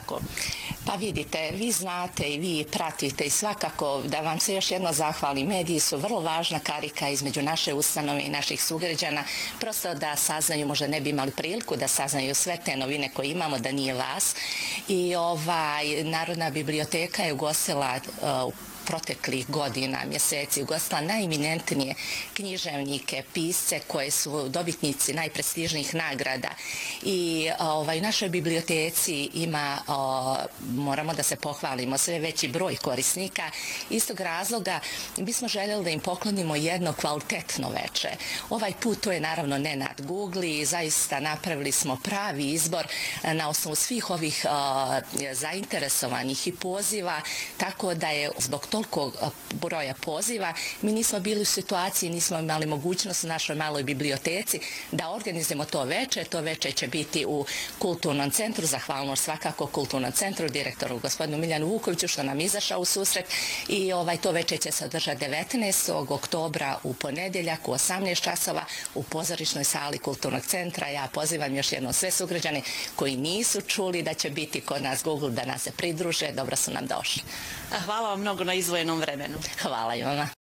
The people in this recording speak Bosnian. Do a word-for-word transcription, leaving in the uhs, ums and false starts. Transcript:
tako? Pa vidite, vi znate i vi pratite i svakako da vam se još jedno zahvali. Mediji su vrlo važna karika između naše ustanove i naših sugrađana, prosto da saznaju, možda ne bi imali priliku da saznaju sve te novine koje imamo, da nije vas. I ovaj, Narodna biblioteka je ugostila uh, proteklih godina, mjeseci, ugostila najeminentnije književnike, pisce koje su dobitnici najprestižnijih nagrada. I ovaj, u našoj biblioteci ima, o, moramo da se pohvalimo, sve veći broj korisnika. Istog razloga bismo željeli da im poklonimo jedno kvalitetno veče. Ovaj put to je naravno Nenad Gugli i zaista napravili smo pravi izbor na osnovu svih ovih o, zainteresovanih i poziva, tako da je zbog toliko broja poziva mi nismo bili u situaciji, nismo imali mogućnost u našoj maloj biblioteci da organizujemo to veče. To veče će biti u Kulturnom centru, zahvalnost svakako Kulturnom centru, direktoru gospodinu Miljanu Vukoviću što nam izašao u susret i ovaj, to veče će se održati devetnaestog oktobra u ponedjeljak u osamnaest časova u pozorišnoj sali Kulturnog centra. Ja pozivam još jednom sve sugrađane koji nisu čuli da će biti kod nas Google da nas se pridruže, dobro su nam došli. Hvala vam mnogo na izdvojenom vremenu. Hvala i vama.